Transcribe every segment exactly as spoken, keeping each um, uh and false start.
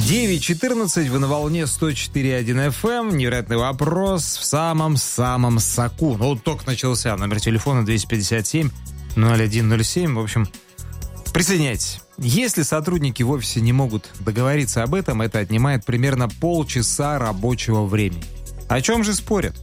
девять четырнадцать, вы на волне сто четыре и один эф эм. Невероятный вопрос в самом-самом соку. Ну, только начался. Номер телефона двести пятьдесят семь ноль один ноль семь. В общем, присоединяйтесь. Если сотрудники в офисе не могут договориться об этом, это отнимает примерно полчаса рабочего времени. О чем же спорят?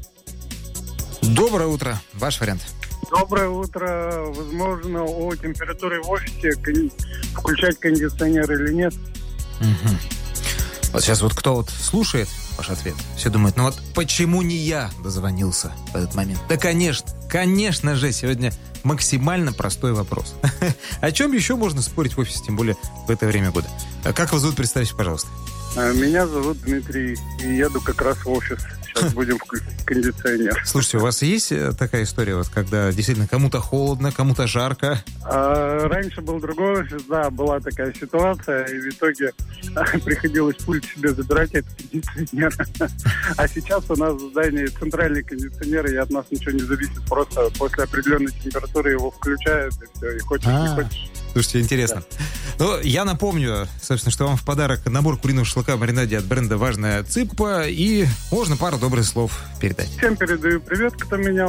Доброе утро. Ваш вариант. Доброе утро. Возможно, о температуре в офисе, включать кондиционер или нет. Угу. Вот сейчас вот кто вот слушает ваш ответ, все думают, ну вот почему не я дозвонился в этот момент? Да, конечно, конечно же, сегодня максимально простой вопрос. О чем еще можно спорить в офисе, тем более в это время года? Как вас зовут, представьте, пожалуйста. Меня зовут Дмитрий, и еду как раз в офис. Сейчас будем включать кондиционер. Слушайте, у вас есть такая история, вот, когда действительно кому-то холодно, кому-то жарко? А, раньше был другой офис, да, была такая ситуация, и в итоге приходилось пульт себе забирать этот кондиционер. А сейчас у нас в здании центральный кондиционер, и от нас ничего не зависит, просто после определенной температуры его включают, и все, и хочешь, не хочешь. Слушайте, интересно. Да. Ну, я напомню, собственно, что вам в подарок набор куриного шашлыка в маринаде от бренда «Важная цыпа», и можно пару добрых слов передать. Всем передаю привет, кто меня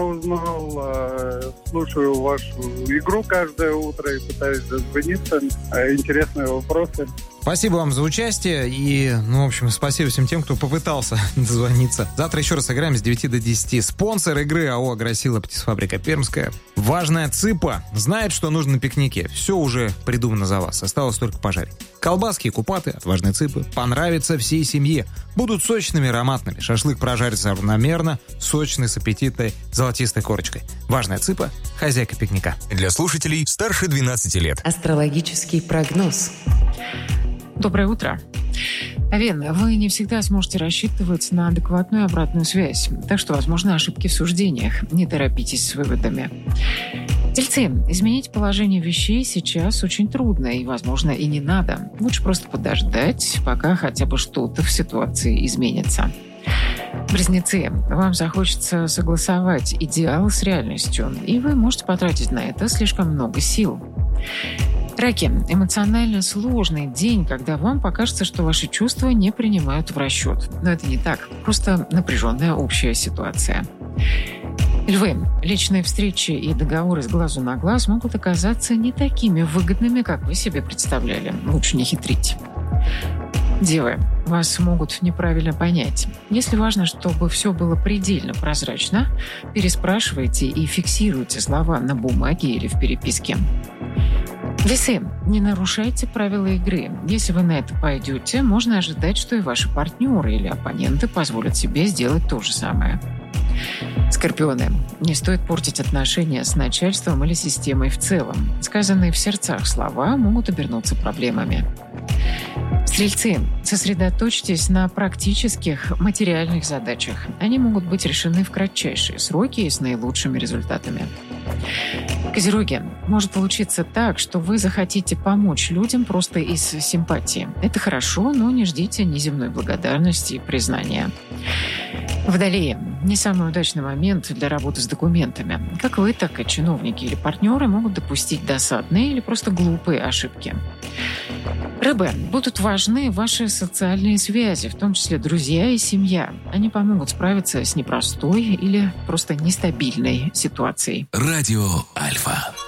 узнал. Слушаю вашу игру каждое утро и пытаюсь дозвониться. Интересные вопросы. Спасибо вам за участие и, ну, в общем, спасибо всем тем, кто попытался дозвониться. Завтра еще раз играем с девяти до десяти. Спонсор игры АО «Агросила», птицефабрика Пермская. «Важная цыпа» знает, что нужно на пикнике. Все уже придумано за вас. Осталось только пожарить. Колбаски и купаты от «Важной цыпы» понравятся всей семье. Будут сочными и ароматными. Шашлык прожарится равномерно, сочный, с аппетитной золотистой корочкой. «Важная цыпа» — хозяйка пикника. Для слушателей старше двенадцати лет. Астрологический прогноз. Доброе утро. Овен, вы не всегда сможете рассчитывать на адекватную обратную связь, так что, возможно, ошибки в суждениях. Не торопитесь с выводами. Тельцы, изменить положение вещей сейчас очень трудно и, возможно, и не надо. Лучше просто подождать, пока хотя бы что-то в ситуации изменится. Близнецы, вам захочется согласовать идеал с реальностью, и вы можете потратить на это слишком много сил. Раки, эмоционально сложный день, когда вам покажется, что ваши чувства не принимают в расчет. Но это не так, просто напряженная общая ситуация. Львы, личные встречи и договоры с глазу на глаз могут оказаться не такими выгодными, как вы себе представляли. Лучше не хитрить. Девы, вас могут неправильно понять. Если важно, чтобы все было предельно прозрачно, переспрашивайте и фиксируйте слова на бумаге или в переписке. Весы, не нарушайте правила игры. Если вы на это пойдете, можно ожидать, что и ваши партнеры или оппоненты позволят себе сделать то же самое. Скорпионы, не стоит портить отношения с начальством или системой в целом. Сказанные в сердцах слова могут обернуться проблемами. Стрельцы, сосредоточьтесь на практических материальных задачах. Они могут быть решены в кратчайшие сроки и с наилучшими результатами. Козероги, может получиться так, что вы захотите помочь людям просто из симпатии. Это хорошо, но не ждите неземной благодарности и признания. Водолеи, не самый удачный момент для работы с документами. Как вы, так и чиновники или партнеры могут допустить досадные или просто глупые ошибки. Рыбы, будут важны ваши социальные связи, в том числе друзья и семья. Они помогут справиться с непростой или просто нестабильной ситуацией. Радио Альфа.